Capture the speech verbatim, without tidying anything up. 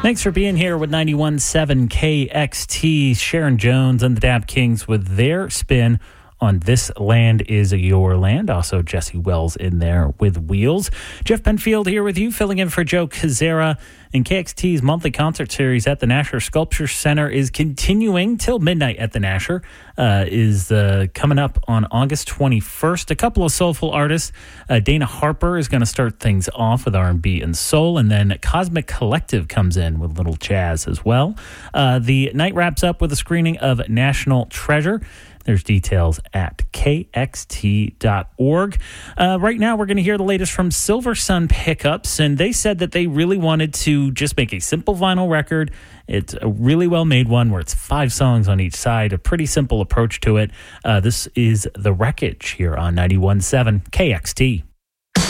Thanks for being here with ninety-one point seven K X T. Sharon Jones and the Dap Kings with their spin on This Land Is Your Land. Also, Jesse Wells in there with Wheels. Jeff Penfield here with you, filling in for Joe Kazera. And K X T's monthly concert series at the Nasher Sculpture Center is continuing till midnight at the Nasher. Uh, is uh, coming up on August twenty-first. A couple of soulful artists. Uh, Dana Harper is going to start things off with R and B and soul. And then Cosmic Collective comes in with little jazz as well. Uh, the night wraps up with a screening of National Treasure. There's details at K X T dot org. Uh, right now, we're going to hear the latest from Silver Sun Pickups, and they said that they really wanted to just make a simple vinyl record. It's a really well-made one where it's five songs on each side, a pretty simple approach to it. Uh, this is The Wreckage here on ninety-one point seven K X T.